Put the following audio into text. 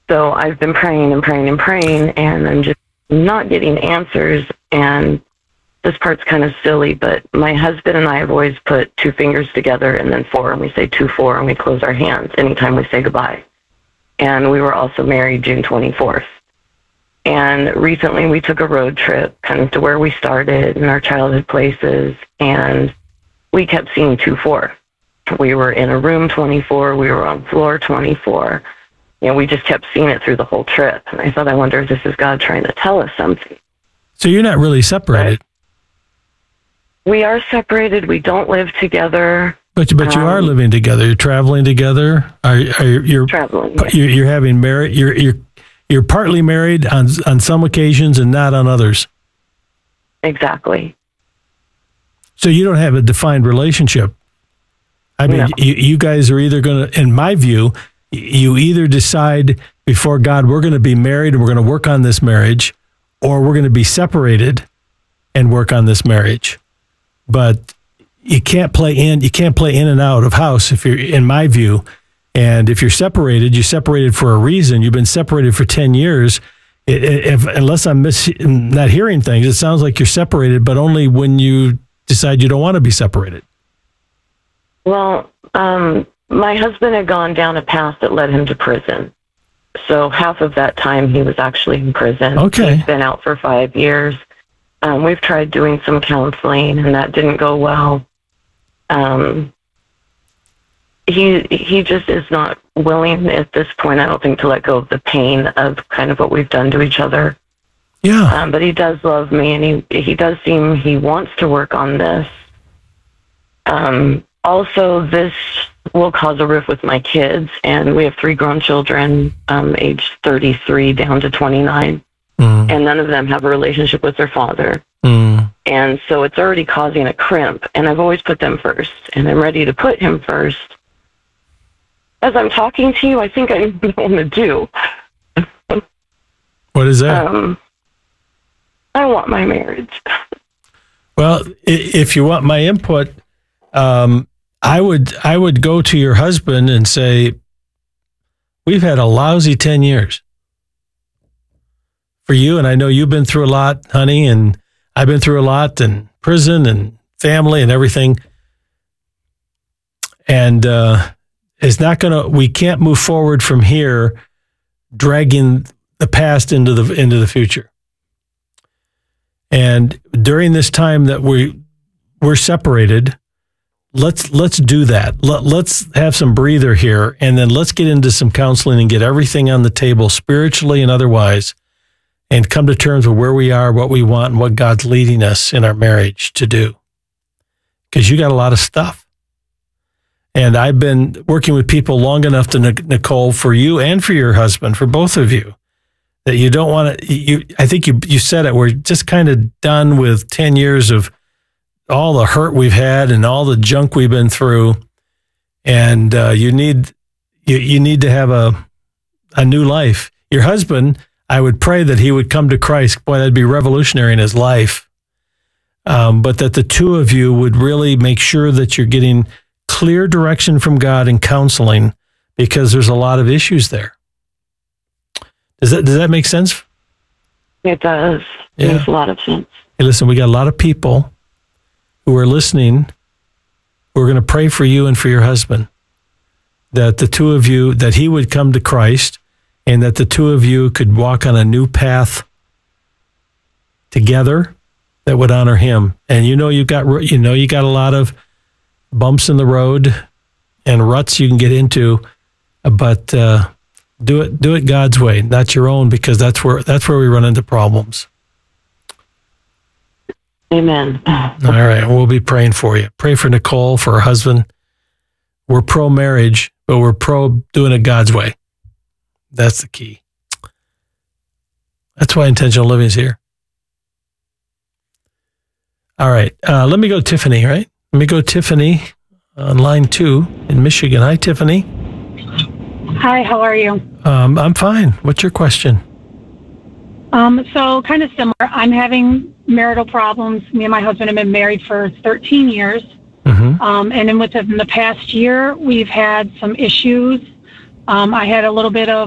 So I've been praying and praying and praying, and I'm just not getting answers. And this part's kind of silly, but my husband and I have always put 2 fingers together and then 4, and we say 2-4, and we close our hands anytime we say goodbye. And we were also married June 24th. And recently we took a road trip kind of to where we started in our childhood places, and we kept seeing 2-4. We were in a room 24, we were on floor 24. We just kept seeing it through the whole trip. And I thought, I wonder if this is God trying to tell us something. So you're not really separated? We are separated. We don't live together. But you are living together. You're traveling together. You're traveling? Yes. You're having married. You're partly married on some occasions and not on others. Exactly. So you don't have a defined relationship. I mean, no. You guys are either going to, in my view, you either decide before God, we're going to be married and we're going to work on this marriage, or we're going to be separated and work on this marriage. But you can't play in and out of house if you're, in my view. And if you're separated for a reason. You've been separated for 10 years. Unless I'm not hearing things, it sounds like you're separated, but only when you decide you don't want to be separated. Well, my husband had gone down a path that led him to prison. So half of that time he was actually in prison. Okay. He's been out for 5 years. We've tried doing some counseling, and that didn't go well. He just is not willing at this point, I don't think, to let go of the pain of kind of what we've done to each other. Yeah. But he does love me, and he does seem he wants to work on this. Also, this will cause a rift with my kids, and we have 3 grown children, age 33 down to 29, and none of them have a relationship with their father. And so it's already causing a crimp, and I've always put them first, and I'm ready to put him first. As I'm talking to you, I think I know what I'm going to do. What is that? I want my marriage. Well, if you want my input, I would go to your husband and say, we've had a lousy 10 years for you. And I know you've been through a lot, honey, and I've been through a lot, and prison and family and everything. And, we can't move forward from here, dragging the past into the future. And during this time that we're separated, let's do that. Let's have some breather here, and then let's get into some counseling and get everything on the table, spiritually and otherwise, and come to terms with where we are, what we want, and what God's leading us in our marriage to do. Because you got a lot of stuff. And I've been working with people long enough to, Nicole, for you and for your husband, for both of you, that you don't want to, I think you said it, we're just kind of done with 10 years of all the hurt we've had and all the junk we've been through. And you need to have a new life. Your husband, I would pray that he would come to Christ. Boy, that'd be revolutionary in his life. But that the two of you would really make sure that you're getting clear direction from God and counseling, because there's a lot of issues there. Does that make sense? It does. Yeah. It makes a lot of sense. Hey, listen, we got a lot of people who are listening. We're going to pray for you and for your husband, that the two of you, that he would come to Christ, and that the two of you could walk on a new path together that would honor him. And you got a lot of bumps in the road and ruts you can get into, but do it God's way, not your own, because that's where we run into problems. Amen. All right, we'll be praying for you. Pray for Nicole, for her husband. We're pro-marriage, but we're pro doing it God's way. That's the key. That's why intentional living is here. All right, let me go Tiffany, right? Let me go Tiffany on line 2 in Michigan. Hi, Tiffany. Hi, how are you? I'm fine. What's your question? So kind of similar. I'm having marital problems. Me and my husband have been married for 13 years. Mm-hmm. And then within the past year, we've had some issues. I had a little bit of